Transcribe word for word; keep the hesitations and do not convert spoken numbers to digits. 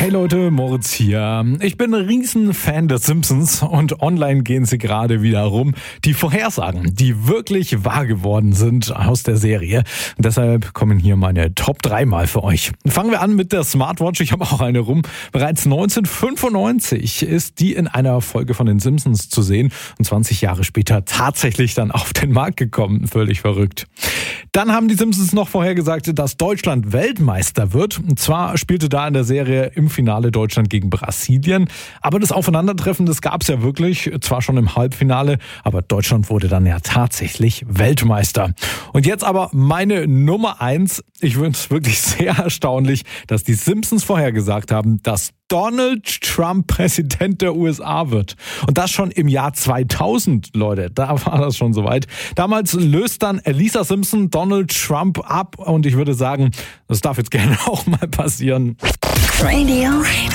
Hey Leute, Moritz hier. Ich bin ein Riesenfan der Simpsons und online gehen sie gerade wieder rum. Die Vorhersagen, die wirklich wahr geworden sind aus der Serie. Und deshalb kommen hier meine Top drei mal für euch. Fangen wir an mit der Smartwatch. Ich habe auch eine rum. Bereits neunzehnhundertfünfundneunzig ist die in einer Folge von den Simpsons zu sehen und zwanzig Jahre später tatsächlich dann auf den Markt gekommen. Völlig verrückt. Dann haben die Simpsons noch vorhergesagt, dass Deutschland Weltmeister wird. Und zwar spielte da in der Serie im Finale Deutschland gegen Brasilien. Aber das Aufeinandertreffen, das gab es ja wirklich, zwar schon im Halbfinale, aber Deutschland wurde dann ja tatsächlich Weltmeister. Und jetzt aber meine Nummer eins. Ich finde es wirklich sehr erstaunlich, dass die Simpsons vorhergesagt haben, dass Donald Trump Präsident der U S A wird. Und das schon im Jahr zweitausend, Leute. Da war das schon soweit. Damals löst dann Lisa Simpson Donald Trump ab. Und ich würde sagen, das darf jetzt gerne auch mal passieren. Radio